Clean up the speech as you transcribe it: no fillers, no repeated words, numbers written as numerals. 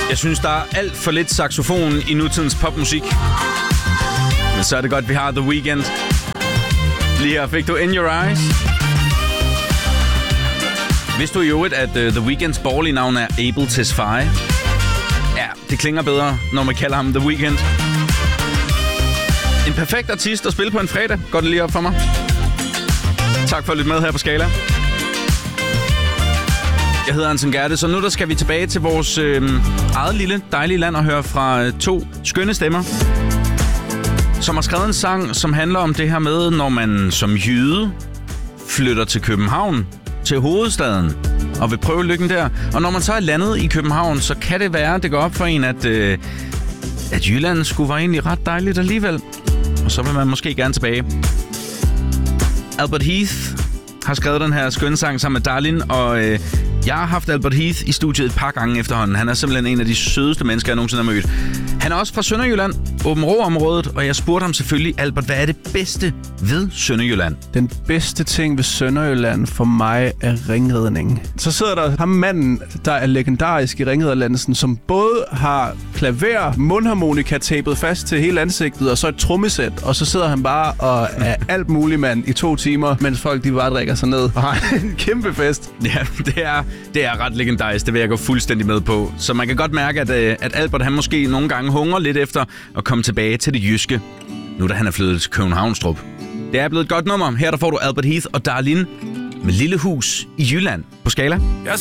Jeg synes, der er alt for lidt saxofon i nutidens popmusik. Men så er det godt, vi har The Weeknd. Lige her fik du In Your Eyes. Vidste du i øvrigt, at The Weeknds borgerlige navn er Abel Tesfaye? Ja, det klinger bedre, når man kalder ham The Weeknd. En perfekt artist at spille på en fredag. Går det lige op for mig? Tak for at lytte med her på Skala. Jeg hedder Anton Gerte, så nu der skal vi tilbage til vores eget lille, dejlige land og høre fra 2 skønne stemmer, som har skrevet en sang, som handler om det her med, når man som jyde flytter til København, til hovedstaden, og vil prøve lykken der. Og når man så er landet i København, så kan det være, det går op for en, at Jylland skulle være egentlig ret dejligt alligevel. Og så vil man måske gerne tilbage. Albert Heath har skrevet den her skønne sang sammen med Darlin, og jeg har haft Albert Heath i studiet et par gange efterhånden. Han er simpelthen en af de sødeste mennesker, jeg nogensinde har mødt. Han er også fra Sønderjylland, Åbenrå-området, og jeg spurgte ham selvfølgelig, Albert, hvad er det bedste ved Sønderjylland? Den bedste ting ved Sønderjylland for mig er ringredning. Så sidder der ham manden, der er legendarisk i ringredderlandelsen, som både har klaver, mundharmonika tapet fast til hele ansigtet, og så et trommesæt, og så sidder han bare og er alt muligt mand i 2 timer, mens folk de bare drikker sig ned og har en kæmpe fest. Ja, det er ret legendarisk, det vil jeg gå fuldstændig med på. Så man kan godt mærke, at Albert han måske nogle gange hungrer lidt efter at komme tilbage til det jyske, nu da han er flyttet til Københavnstrup. Det er blevet et godt nummer. Her der får du Albert Heath og Darlin med Lille Hus i Jylland på Skala.